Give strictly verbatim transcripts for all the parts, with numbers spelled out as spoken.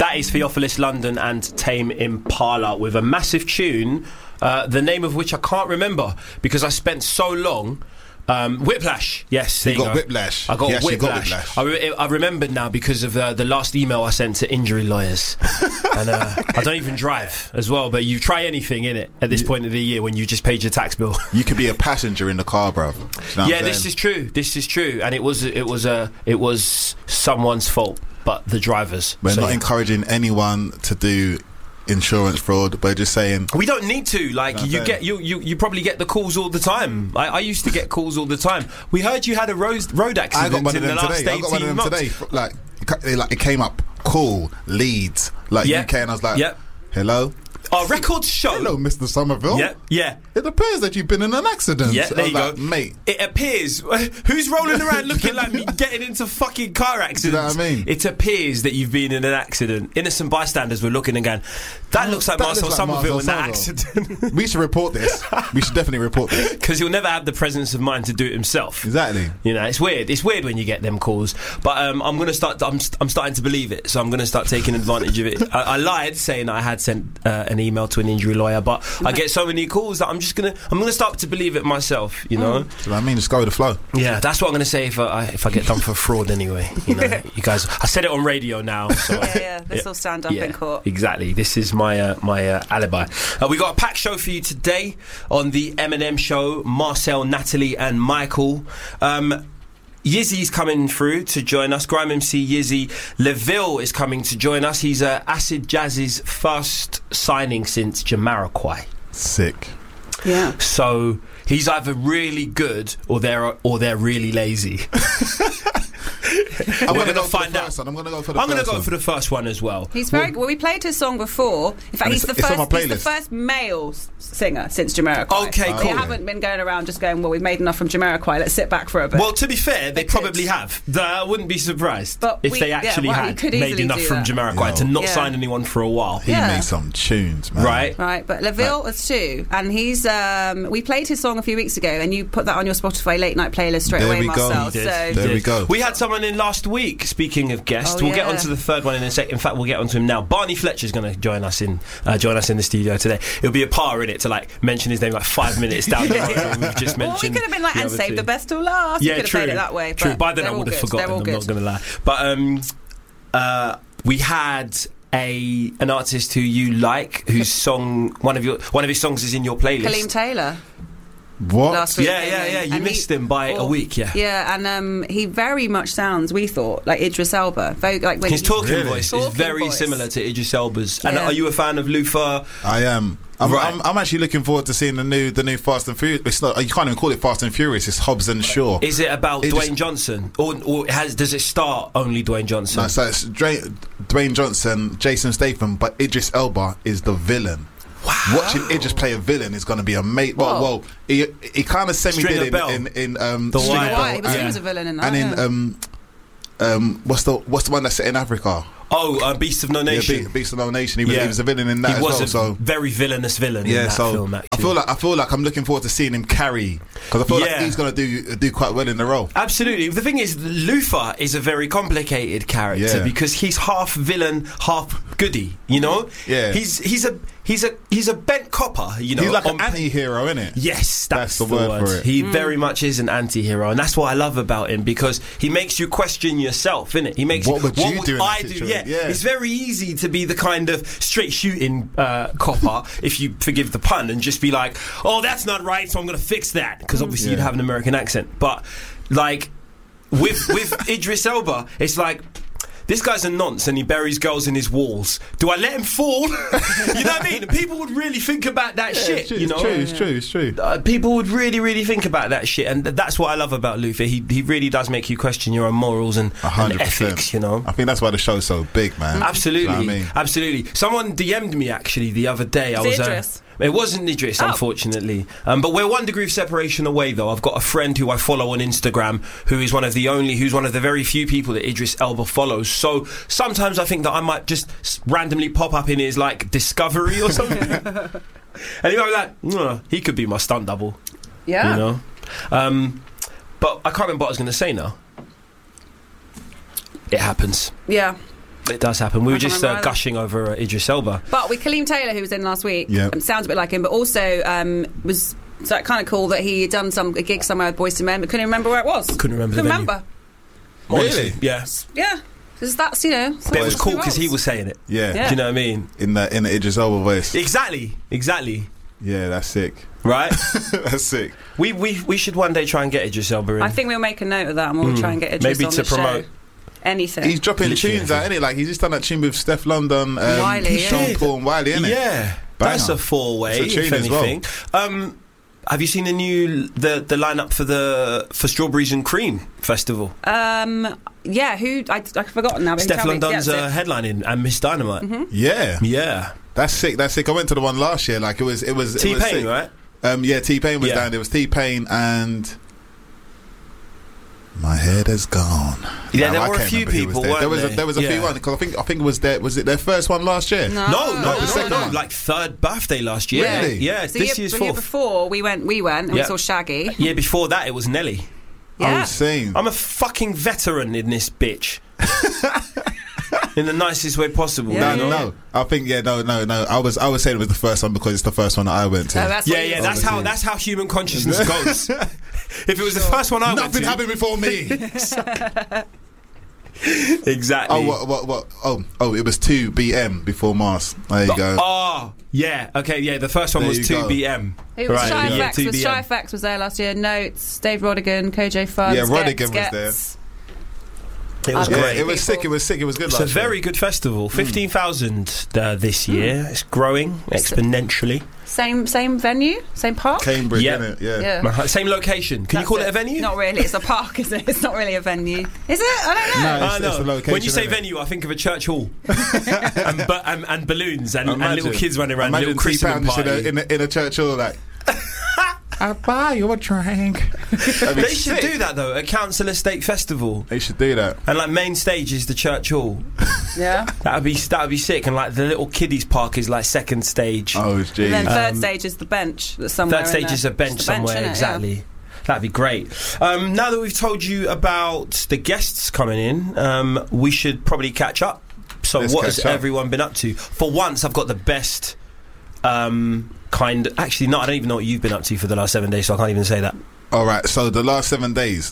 That is Theophilus London and Tame Impala with a massive tune, uh, the name of which I can't remember because I spent so long. Um, Whiplash, yes. You there got you go. Whiplash. I got Yes, you Whiplash. got Whiplash. I, re- I remembered now because of uh, the last email I sent to injury lawyers. And uh, I don't even drive as well, but you try anything, innit, at this point of the year when you just paid your tax bill. You could be a passenger in the car, bro. You know what Yeah, I'm this saying? is true. This is true. And it was it was uh, it was someone's fault, but the driver's. We're So, not yeah. encouraging anyone to do insurance fraud. We're just saying We don't need to. Like No, you fair. get you, you you probably get the calls all the time. I, I used to get calls all the time. We heard you had a road road I accident got one in of the them last today. I got one of eighteen them months. today. Like, it ca- like it came up, call Leeds, like Yeah. U K, and I was like, Yep. hello, Our records show. hello, Mister Somerville. Yeah, yeah. It appears that you've been in an accident. Yeah, I there was you like, go, mate. It appears who's rolling around looking like me getting into fucking car accidents. what I mean? It appears that you've been in an accident. Innocent bystanders were looking and going, "That looks like That Marcel looks like Somerville Marcel in that Somerville. accident." We should report this. We should definitely report this. Because he'll never have the presence of mind to do it himself. Exactly. You know, it's weird. It's weird when you get them calls. But um, I'm gonna start. I'm, I'm starting to believe it. So I'm gonna start taking advantage of it. I, I lied saying I had sent uh, an email to an injury lawyer, but I get so many calls that I'm just gonna. I'm gonna start to believe it myself. You know. So I mean, just go with the flow. Yeah, that's what I'm gonna say if I if I get done for fraud anyway. You know, you guys. I said it on radio now. So Yeah, yeah. This will stand up yeah, in court. Exactly. This is my uh, my uh, alibi. Uh, we got a packed show for you today on the M and M show. Marcel, Natalie, and Michael. Um, Yizzy's coming through to join us. Grime M C Yizzy Leville is coming to join us. He's uh, Acid Jazz's first signing since Jamiroquai. Sick. Yeah. So he's either really good or they're or they're really lazy. I'm We're gonna gonna go for find the out. first one. I'm gonna go for the I'm going to first go one. for the first one as well. He's very well. We played his song before. In fact, And he's the it's- it's on first. my He's the playlist. first male s- singer since Jamiroquai. Okay, They cool. haven't been going around just going, "Well, we've made enough from Jamiroquai. Let's sit back for a bit." Well, to be fair, they They could. probably have. The- I wouldn't be surprised But if we- they yeah, actually well, he had could made easily enough do from that. Jamiroquai Yo. to not Yeah. sign anyone for a while. He Yeah. made some tunes, man. Right? Right, but Leville is too, and he's. Um, we played his song a few weeks ago, and you put that on your Spotify late night playlist straight There away, we go. Marcel. You did. So You There did. we go. We had someone in last week. Speaking of guests, Oh, we'll get yeah. on to the third one in a second. In fact, we'll get onto him now. Barney Fletcher's going to join us in uh, join us in the studio today. It'll be a par in it to like mention his name like five minutes down the road. when We've just well, mentioned. we could have been like, the and other save two. the best till last. Yeah, we could have true. played it that way. True. But By then they're I all would have good. forgotten. They're all I'm good. not going to lie. But um, uh, we had a an artist who you like, whose song one of your one of his songs is in your playlist. Kaleem Taylor. What? Last week. Yeah, yeah, yeah. You And missed he- him by a oh, week. Yeah. Yeah, and um, he very much sounds, we thought, like Idris Elba. Very, like when His he- talking Really? voice is Talking very voice. similar to Idris Elba's. And Yeah. are you a fan of Lufa? I am. I'm, Right. I'm, I'm actually looking forward to seeing the new the new Fast and Furious. It's not. You can't even call it Fast and Furious. It's Hobbs and Shaw. Is it about It Dwayne just- Johnson, or, or has does it star only Dwayne Johnson? No, so it's Dwayne, Dwayne Johnson, Jason Statham, but Idris Elba is the villain. Wow. Watching Idris play a villain is going to be amazing. Well, Whoa. well, he, he kind of semi Stringer did Bell. in in, in um, The Stringer Wire. Bell Why? He was, he and, was a villain in that. and in yeah. um, um, what's the what's the one that's set in Africa? Oh, uh, Beast of No Nation. Yeah, Be- Beast of No Nation. He was, Yeah. he was a villain in that he as was well. a So very villainous villain in yeah, that so film. I Actually, feel like I feel like I'm looking forward to seeing him carry because I feel Yeah. like he's going to do do quite well in the role. absolutely. The thing is, Lufa is a very complicated character Yeah. because he's half villain, half goody. You know, Yeah. He's he's a he's a he's a bent copper. You know, He's like on an pa- anti-hero, isn't it? Yes, that's, That's the word for it. He very much is an anti-hero, and that's what I love about him because he makes you question yourself, innit? He makes What would you do in that I do? situation? Yeah. Yeah. It's very easy to be the kind of straight shooting uh, copper, if you forgive the pun, and just be like, "Oh, that's not right, so I'm going to fix that," because obviously you'd Yeah. have an American accent. But like with with Idris Elba, it's like, this guy's a nonce and he buries girls in his walls. Do I let him fall? You know what I mean? People would really think about that shit. it's true, you know, it's true, it's true, it's true. uh, people would really, really think about that shit, and th- that's what I love about Luther. He he really does make you question your own morals and, A and hundred ethics. percent. You know. I think that's why the show's so big, man. Absolutely, Do you know what I mean? absolutely. Someone D M'd me actually the other day. I Was was. it Uh, Idris? it wasn't Idris, Oh. unfortunately. Um, but we're one degree of separation away, though. I've got a friend who I follow on Instagram, who is one of the only, who's one of the very few people that Idris Elba follows. So sometimes I think that I might just s- randomly pop up in his like discovery or something, and he might be like, "Mm, he could be my stunt double." Yeah. You know. Um, but I can't remember what I was going to say now. It happens. Yeah. It does happen. We I were can't just uh, remember either. gushing over uh, Idris Elba. But with Kaleem Taylor, who was in last week, Yeah. um, sounds a bit like him, but also um, was so kind of cool that he had done some a gig somewhere with Boyz two Men, but couldn't remember where it was. Couldn't remember the Couldn't venue. remember. Honestly, Really? yeah. Yeah, because that's you know. But it was cool because because he was saying it. Yeah. Yeah. Do you know what I mean? In the in the Idris Elba voice. Exactly, exactly. Yeah, that's sick. Right? That's sick. we, we we should one day try and get Idris Elba in. I think we'll make a note of that and we'll Mm. try and get Idris Maybe on to the promote. show. Anything. He's dropping Literally tunes out, innit? Like he's just done that tune with Steph London, um, Wiley, Sean yeah. Paul and Wiley, innit? Yeah, Banger. that's a four-way. It's a tune if as well. anything. Um, have you seen the new the the lineup for the for Strawberries and Cream Festival? Um, yeah, who I I've forgotten now. But Steph tell me. London's Yeah, uh, headlining and Miss Dynamite. Mm-hmm. Yeah, Yeah, that's sick. That's sick. I went to the one last year. Like it was, it was it T was Pain, sick. right? Um, yeah, T Pain was Yeah. down. There was T Pain and my head has gone. Yeah, Now, there I were a can't few remember who people, Was there. weren't there was they? a, there was a Yeah. few ones because I think I think it was their was it their first one last year. No, No, no, the no, second no, one. like third birthday last year. Really? Yeah, So this year, year's the year fourth. before we went, we went and Yeah. we saw Shaggy. Year before that, it was Nelly. I Yeah. was saying. I'm a fucking veteran in this bitch. In the nicest way possible. Yeah, No, you know? no, no. I think yeah, no, no, no. I was, I was saying it was the first one because it's the first one that I went to. Oh, that's Yeah, what you yeah, said. that's how Obviously. that's how human consciousness goes. If it was the first one I went Nothing to, happened before me. exactly. Oh, what, what, what? Oh, oh, it was two B M before Mars. There you go. Oh, yeah. Okay, yeah. The first one There was you two go. B M. It was Right, Shy yeah, F X. Was two B M. Shy F X was there last year. Notes, Dave Rodigan, Kojo Funds. Yeah, Rodigan Gets, was Gets. there. It was Yeah, Yeah, great. it was sick. It was sick. It was good. It's a last year. very good festival. Fifteen thousand uh, this year. It's growing exponentially. Same same venue, same park. Cambridge, Yeah. innit? Yeah. Yeah. Uh, Same location. Can you That's call it a venue? Not really. It's a park, is it? It's not really a venue. Is it? I don't know. No, I it's, know. it's a location. When you say innit? venue, I think of a church hall and, bu- and, and balloons and, and little kids running around, Imagine little christening T-Pound just in party. a, in, a, in a church hall like, I'll buy you a drink. That'd be They should sick. do that though at Council Estate Festival, They should do that. and like main stage is the church hall. Yeah. That would be that would be sick, and like the little kiddies park is like second stage. Oh, And then jeez. third Um, stage is the bench that's somewhere. Third in stage there. is a bench Just a somewhere, innit? Yeah. exactly. That'd be great. Um, now that we've told you about the guests coming in, um, we should probably catch up. So, Let's what catch has up. everyone been up to? For once, I've got the best um, kind. Actually, no, I don't even know what you've been up to for the last seven days, so I can't even say that. All right. So the last seven days,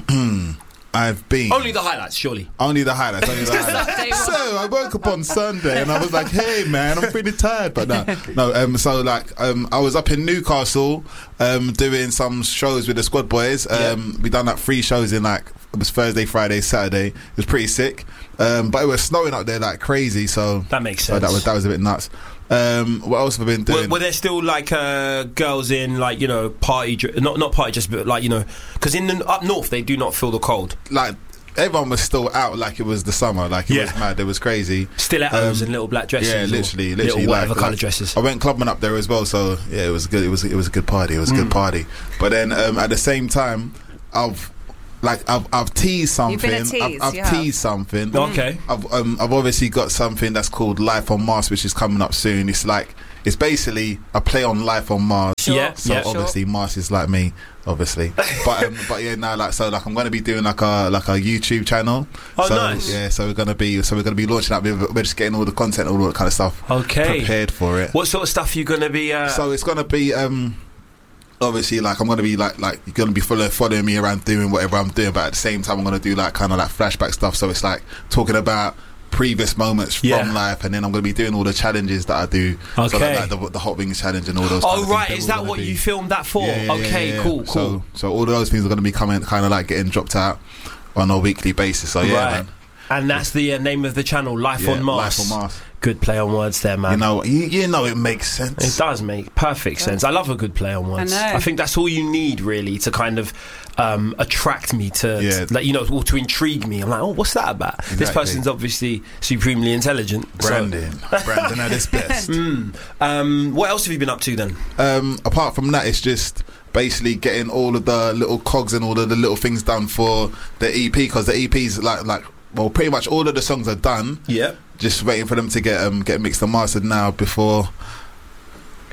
I've been Only the highlights, surely. only the highlights. Only the highlights. Day So one. I woke up on Sunday and I was like, "Hey man, I'm pretty tired." But no, no. Um, so like, um, I was up in Newcastle, um, doing some shows with the Squad Boys. Um, we done like three shows in like it was Thursday, Friday, Saturday. It was pretty sick. Um, but it was snowing up there like crazy. So That makes so sense. that was that was a bit nuts. Um, what else have I been Were, doing? were there still like uh, girls in like you know party dr- not not party dress but like you know because in the, up north they do not feel the cold. Like everyone was still out like it was the summer. Like it Yeah. was mad. It was crazy. Stilettos Um, and little black dresses. Yeah, or literally, literally, little whatever like, colour like, dresses. I went clubbing up there as well, so yeah, it was good. It was it was a good party. It was a Mm. good party. But then um, at the same time, I've like I've I've teased something. You've been a tease, I've, I've you have. teased something. Okay. I've um, I've obviously got something that's called Life on Mars, which is coming up soon. It's like it's basically a play on Life on Mars. Sure. Yeah, So yeah. obviously Mars is like me, obviously. but um, but yeah, no, like so like I'm gonna be doing like a like a YouTube channel. Oh, so, nice. Yeah, so we're gonna be so we're gonna be launching that. We're, we're just getting all the content, all that kind of stuff Okay. prepared for it. What sort of stuff are you going to be? Uh, So it's gonna be um obviously like I'm gonna be like like you're gonna be follow, following me around doing whatever I'm doing, but at the same time I'm gonna do like kind of like flashback stuff. So it's like talking about previous moments from Yeah. life, and then I'm gonna be doing all the challenges that I do. So Okay. like, like the, the Hot Wings challenge and all those. kind oh of right, things is we're that gonna what do. you filmed that for? Yeah, yeah, okay, yeah, yeah. cool, cool. So so all of those things are gonna be coming kind of like getting dropped out on a weekly basis. So yeah, right. man. And that's the uh, name of the channel, Life Yeah, on Mars. Life on Mars. Good play on words there, man. You know, you, you know, it makes sense. It does make perfect sense. I love a good play on words. I know. think that's all you need, really, to kind of um, attract me to, Yeah. to, like, you know, or to intrigue me. I'm like, oh, what's that about? This Exactly. person's obviously supremely intelligent. so- Brandon, Brandon at his best. Mm. Um, what else have you been up to then? Um, apart from that, it's just basically getting all of the little cogs and all of the little things done for the E P, because the E P's like like well, pretty much all of the songs are done. Yeah. Just waiting for them to get um get mixed and mastered now before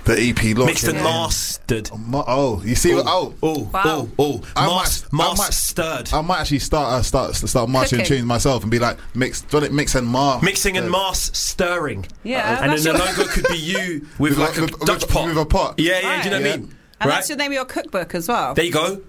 The E P launch. Mixed and mastered. Oh, you see? Oh, Oh, oh, Wow. oh, oh. I Mas- might- I mas- might- stirred. I might actually start uh, start start marching Cooking. tunes myself and be like mix, do it mix and mar, Mixing and mass stirring. Yeah, And that's then the your- logo could be you with, With like a with- Dutch with- pot. with a pot. Yeah, yeah, do you know what I Right. mean? And right? that's your name of your cookbook as well. There you go.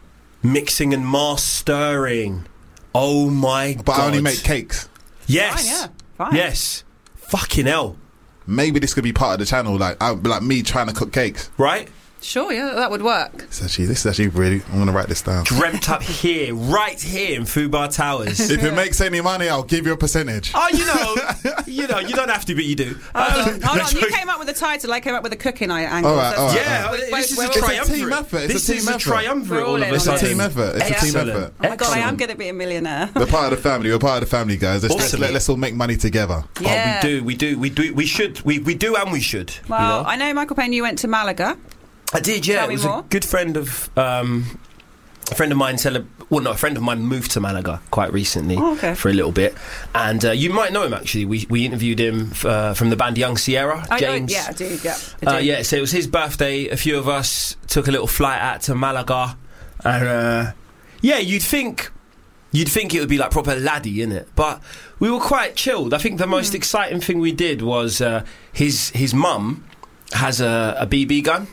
Mixing and mass stirring. Oh my god. But I only make cakes. Yes. Fine, yeah, fine. Yes. Fucking hell. Maybe this could be part of the channel, like I, like me trying to cook cakes. Right? Sure, yeah, that would work. It's actually, this is actually really. I'm gonna write this down. Dreamt up here, right here in Fubar Towers. If it makes any money, I'll give you a percentage. Oh, you know, you know, you don't have to, but you do. Hold Um, on, hold on. You came up with the title. I came up with the cooking I- angle. All right, so- all right. Yeah, We're- this is we're a all- It's a triumvirate. team effort. It's a this team is effort. a triumvirate. We're all All of in a on It's a this. sudden. team effort. It's a team Excellent. effort. Oh my god, I am Excellent. going to be a millionaire. We're part of the family. We're part of the family, guys. Let's, let's, Awesome. let, let's all make money together. Yeah. Oh, we do, we do, we do, we should, we, we do, and we should. Well, you know? I know Michael Payne. You went to Malaga. I did, yeah. Tell It me was more. a good friend of um, a friend of mine. Celeb- well, no, a friend of mine moved to Malaga quite recently Oh, okay. for a little bit, and uh, you might know him actually. We we interviewed him f- uh, from the band Young Sierra. I James. know, yeah, I do. Yeah, I do. Uh, yeah, so it was his birthday. A few of us took a little flight out to Malaga, and uh, yeah, you'd think you'd think it would be like proper laddie, innit? But we were quite chilled. I think the most Hmm. exciting thing we did was uh, his his mum has a, a B B gun.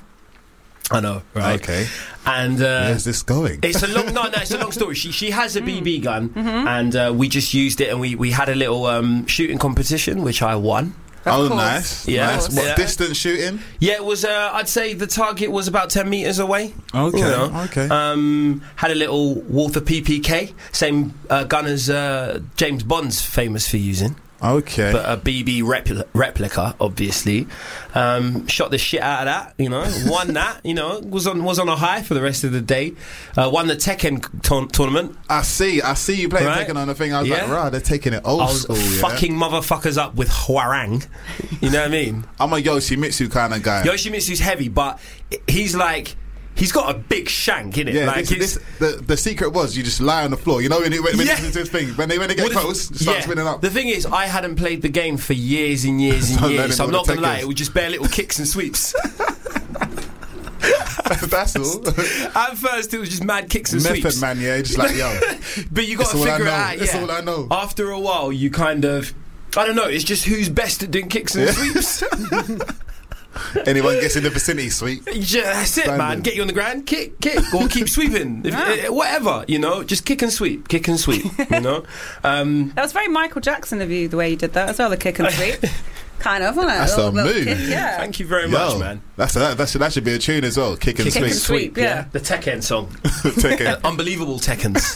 I know, right? Okay. And uh, Where's this going? it's a long no, no, it's a long story. She she has a B B Hmm. gun, Mm-hmm. and uh, we just used it, and we, we had a little um, shooting competition, which I won. Of Oh, course. nice. Yeah. Nice. What, Yeah. distance shooting? Yeah, it was. Uh, I'd say the target was about ten meters away. Okay. You know. Okay. Um, had a little Walther P P K, same uh, gun as uh, James Bond's famous for using, okay. but a B B repli- replica, obviously. Um, shot the shit out of that, you know. Won that, you know. Was on was on a high for the rest of the day. Uh, won the Tekken tour- tournament. I see. I see you playing Right. Tekken on the thing. I was Yeah. like, right, they're taking it old I was school. Yeah? fucking motherfuckers up with Hwarang. You know what I mean? I'm a Yoshimitsu kind of guy. Yoshimitsu's heavy, but he's like. He's got a big shank, innit? Yeah, like this, it's- this, the the secret was you just lie on the floor. You know when it when, when Yeah. it's this thing when they when they get Well, the- close, it starts yeah. spinning up. The thing is, I hadn't played the game for years and years and So years, learning so I'm all not the gonna lie, techniques. it was just bare little kicks and sweeps. That's all. At first, it was just mad kicks and Method sweeps. man, yeah, just like yo. But you got That's to all I figure it know. out. That's yeah. all I know. After a while, you kind of, I don't know. It's just who's best at doing kicks and Yeah. sweeps. Anyone gets in the vicinity, sweet. Yeah, that's it, man. Standing. Get you on the ground, kick, kick, or keep sweeping. If, Yeah. uh, whatever, you know, just kick and sweep, kick and sweep. You know. Um, That was very Michael Jackson of you, the way you did that as well, the kick and sweep. Kind of, wasn't it? That's little, a little move. Kick, yeah. thank you very much, Yo, man. That's that, that should that should be a tune as well. Kick and Kick sweep. and sweep, sweep, yeah. yeah. The Tekken song. Take it. Uh, unbelievable Tekkens.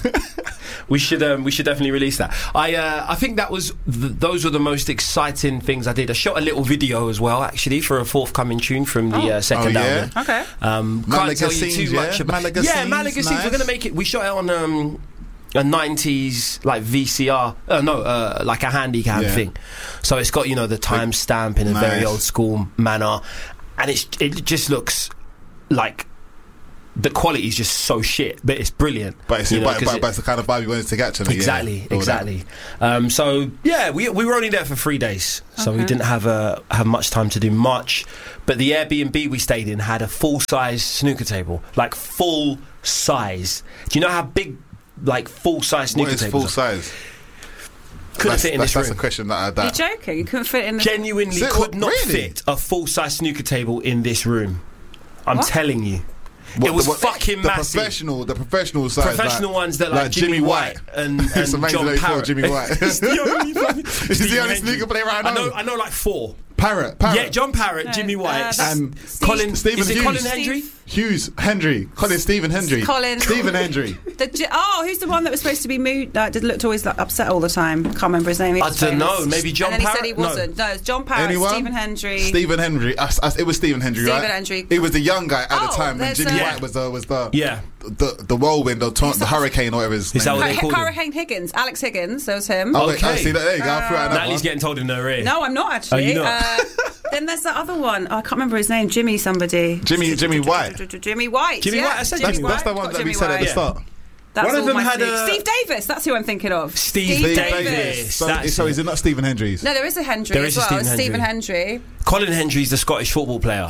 we should um, we should definitely release that. I uh, I think that was th- those were the most exciting things I did. I shot a little video as well, actually, for a forthcoming tune from the uh, second Oh, yeah? album. Okay. Um, can't Malaga tell you scenes, too yeah? much about Malaga yeah, scenes, Malaga scenes. nice. We're gonna make it. We shot it on um, a nineties like V C R. Uh, no, uh, like a handy cam Yeah. thing. So it's got you know the timestamp in a very Nice. old school manner, and it's it just looks like. The quality is just so shit, but it's brilliant. But it's, you know, but, 'cause but, it- but it's the kind of vibe you wanted to get to me. exactly, yeah. All that. exactly. Um, so yeah, we we were only there for three days, so we Okay. didn't have uh, have much time to do much. But the Airbnb we stayed in had a full size snooker table, like full size. Do you know how big, like full size snooker What is tables? full are? size? Couldn't that's, fit in that's, this that's room. a question that I You're that. joking? You couldn't fit in the... Genuinely Is it- could not really? fit a full size snooker table in this room. I'm What? telling you. What- it was the- what- fucking the massive. professional, the professional size, Professional like, ones that like, like Jimmy, Jimmy White, White. and, and It's amazing John that he called Parrott. Jimmy White. It's the only, fucking- He's the Stephen only Hendry. snooker player I I know. know. I know like four. Parrot, Parrot. Yeah, John Parrott, No, Jimmy uh, White, that's and Steve- Colin. Stephen is it Hughes. Colin Steve- Hendry? Hughes, Hendry, Colin Stephen Hendry, Colin. Stephen Hendry. The, J- oh, who's the one that was supposed to be mood? That did looked always like, upset all the time. Can't remember his name. He I was don't famous. know, maybe John And then he said Parrott? he No. wasn't. No, it's John Parrott, Anyone? Stephen Hendry. Stephen Hendry. Us, us, it was Stephen Hendry, Stephen right? Hendry. He was the young guy at Oh, the time when there's Jimmy a- White was the was the Yeah. the, the whirlwind or tor- the hurricane or whatever his Is that name what is. they called him? Hurricane Higgins, Alex Higgins. That was him. Oh, wait, Okay. I see that. There you go. I threw out another Natalie's one. getting told in her ear. No, I'm not actually. Oh, you're not? Uh, then there's the other one. Oh, I can't remember his name. Jimmy somebody. Jimmy Jimmy White. Jimmy White. Jimmy yeah. White, I said That's, Jimmy that's the White. one Got that we Jimmy said at the White. start. That's One of all them my had sneaks. a- Steve Davis. That's who I'm thinking of. Steve Davis. So, That's so it. is it not Stephen Hendry's? No, there is a Hendry There as is a well. Stephen It's Stephen Hendry. Colin Hendry's the Scottish football player.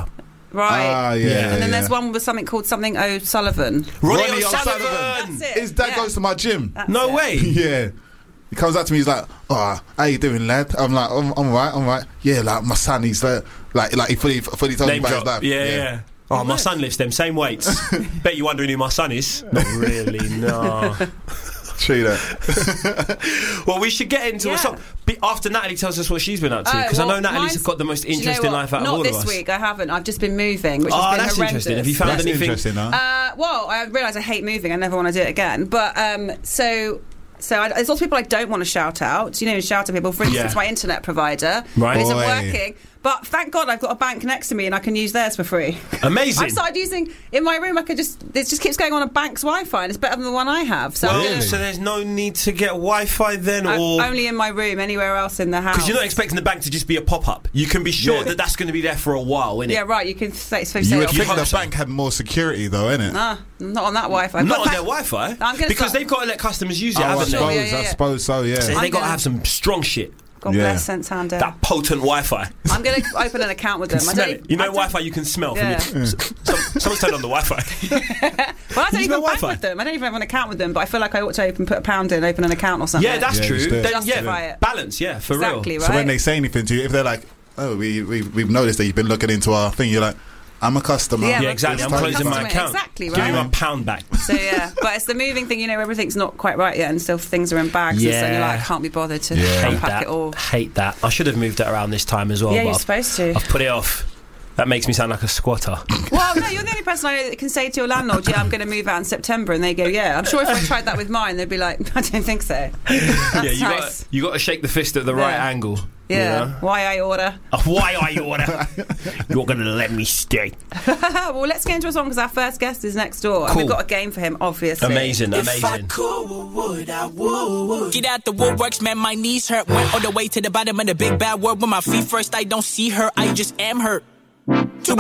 Right. Ah, yeah. Yeah. And then yeah. there's one with something called something O'Sullivan. Ronnie, Ronnie O'Sullivan. O'Sullivan. That's it. His dad Yeah. goes to my gym. That's No it. way. Yeah. He comes up to me, he's like, "Oh, how you doing, lad?" I'm like, "I'm, I'm right, I'm right." Yeah, like my son, he's like, like, like he fully, fully told me Name about his drop. life. Yeah, yeah. Oh, my son lifts them same weights. Bet you're wondering who my son is. Not really, no. True that. Well, we should get into Yeah. a song be- after Natalie tells us what she's been up to, Oh, because well, I know Natalie's mine's- got the most Do you know interesting what? life out Not of all of this us. week, I haven't. I've just been moving, which Oh, has been that's horrendous. interesting. Have you found That's anything? interesting, huh? Uh, well, I realise I hate moving. I never want to do it again. But um, so. So I, there's lots of people I don't want to shout out. You know, shout at people. For instance, Yeah. my internet provider Right. isn't Boy. working. But thank God I've got a bank next to me and I can use theirs for free. Amazing. I've started using in my room. I could just it just keeps going on a bank's Wi-Fi and it's better than the one I have. So, Well, I'm Really? gonna- so there's no need to get Wi-Fi then, I'm or only in my room. Anywhere else in the house. because you're not expecting the bank to just be a pop-up. You can be sure Yeah. that that's going to be there for a while, innit? Yeah, right. You can say it's You would say think hope the so. bank had more security, though, innit? Nah, not on that Wi-Fi. Not But on thank- their Wi-Fi, I'm gonna because start- they've got to let customers use it, Oh, I haven't sure, suppose, they? yeah, yeah, I yeah. suppose so. Yeah. So I'm they got to gonna- have some strong shit. God Yeah. bless Santander. That potent Wi-Fi. I'm going to open an account with them. I Smell don't, it. You know I don't- Wi-Fi you can smell. Yeah. From your, some, someone's turned on the Wi-Fi. Well, I You don't even smell bank Wi-Fi? with them. I don't even have an account with them, but I feel like I ought to open, put a pound in, open an account or something. Yeah, that's Yeah, true. just do it. Then, Justify yeah, it. balance. Yeah, for exactly real. right. So when they say anything to you, if they're like, "Oh, we, we we've noticed that you've been looking into our thing," you're like, "I'm a customer." Yeah, Yeah, exactly. I'm It's closing totally my fine. account. Exactly, Give me right. my pound back. So yeah, but it's the moving thing. You know, everything's not quite right yet, and still things are in bags. And so you're Yeah. like, I can't be bothered to Yeah. Hate unpack that. it all. Hate that. I should have moved it around this time as well. Yeah, but you're I've, supposed to. I've put it off. That makes me sound like a squatter. Well, no, you're the only person I know that can say to your landlord, "Yeah, I'm going to move out in September," and they go, "Yeah." I'm sure if I tried that with mine, they'd be like, "I don't think so." That's yeah, you got nice. you got to shake the fist at the right Yeah. angle. Yeah. You know? Why I order? Uh, Why are you order? You're going to let me stay. Well, let's get into a song because our first guest is next door, and Cool. we've got a game for him, obviously. Amazing, If I amazing. could, what would I would? Get out the woodworks, man, my knees hurt. Went all the way to the bottom of the big bad world. When my feet first, I don't see her, I just am hurt.